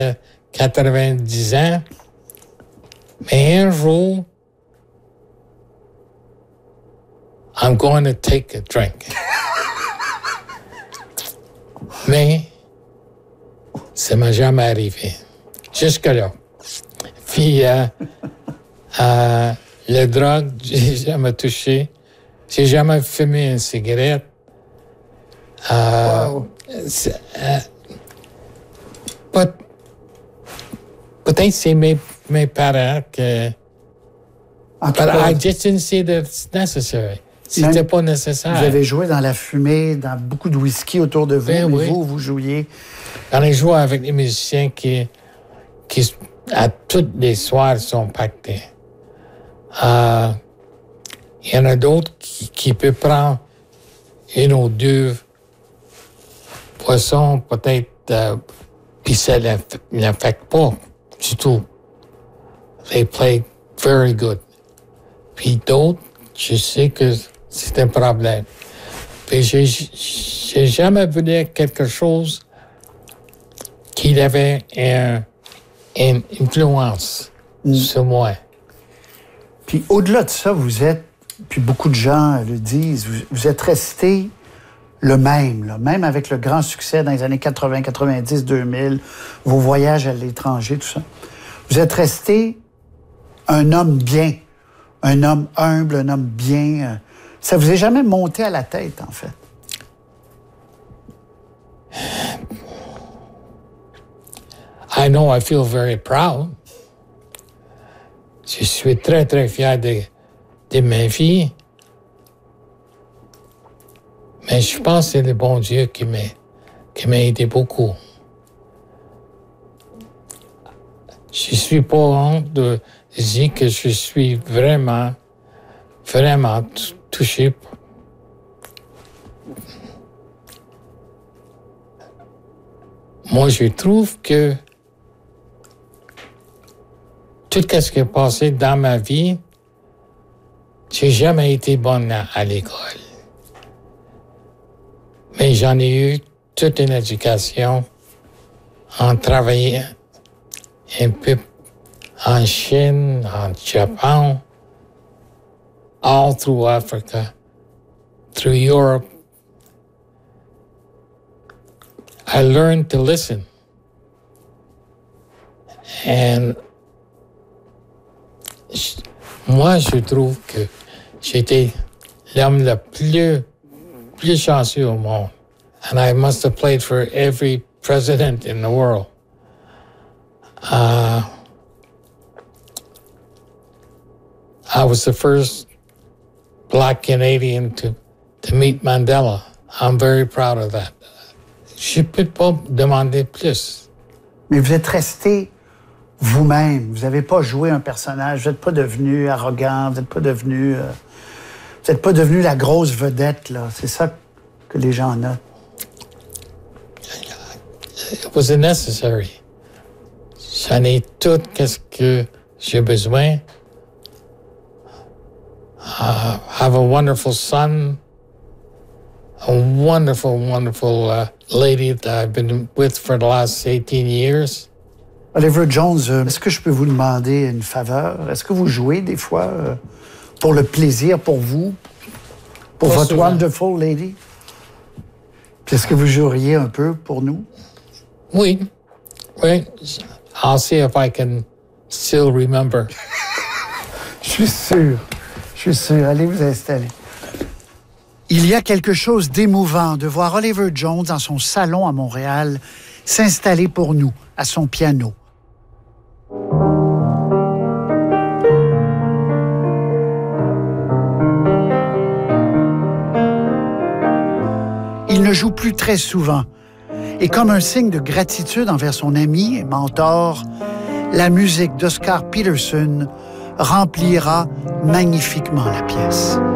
90 ans. Mais un jour, I'm going to take a drink. Mais ça m'est jamais arrivé. Jusque-là. Puis, le drogue, j'ai jamais touché. J'ai jamais fumé une cigarette. Wow. Peut-être c'est mes parents que... En tout But cas, I just didn't see that it's necessary. C'était pas nécessaire. vous avez joué dans la fumée, dans beaucoup de whisky autour de vous, Ben mais oui. vous jouiez. On a joué avec des musiciens qui à tous les soirs, sont pactés. Il y en a d'autres qui peuvent prendre une ou deux poissons, peut-être, puis ça ne l'affecte pas du tout. They play very good. Puis d'autres, je sais que c'est un problème. Puis j'ai jamais voulu quelque chose qui avait une influence sur moi. Puis au-delà de ça, vous êtes, puis beaucoup de gens le disent, vous êtes resté le même, là, même avec le grand succès dans les années 80, 90, 2000, vos voyages à l'étranger, tout ça. Vous êtes resté un homme bien, un homme humble, un homme bien. Ça vous est jamais monté à la tête, en fait? I know I feel very proud. Je suis très, très fier de ma vie. Mais je pense que c'est le bon Dieu qui m'a aidé beaucoup. Je suis pas honte de dire que je suis vraiment, vraiment touché. Moi, je trouve que tout ce qui est passé dans ma vie, j'ai jamais été bonne à l'école. Mais j'en ai eu toute une éducation en travaillant un peu en Chine, en Japon, all through Africa, through Europe. I learned to listen. And moi, je trouve que j'étais l'homme le plus chanceux au monde. And I must have played for every president in the world. I was the first Black Canadian to meet Mandela. I'm very proud of that. Je ne peux pas demander plus. Mais vous êtes resté vous-même. Vous n'avez pas joué un personnage. Vous n'êtes pas devenu arrogant. Vous n'êtes pas devenu la grosse vedette, là. C'est ça que les gens notent. It was necessary. J'en ai tout ce que j'ai besoin. Have a wonderful son. A wonderful, wonderful lady that I've been with for the last 18 years. Oliver Jones, est-ce que je peux vous demander une faveur? Est-ce que vous jouez des fois pour le plaisir, pour vous, pour Pas votre souvent. wonderful lady? Puis est-ce que vous joueriez un peu pour nous? Oui. I'll see if I can still remember. Je suis sûr. Allez vous installer. Il y a quelque chose d'émouvant de voir Oliver Jones dans son salon à Montréal s'installer pour nous, à son piano. Il ne joue plus très souvent. Et comme un signe de gratitude envers son ami et mentor, la musique d'Oscar Peterson remplira magnifiquement la pièce.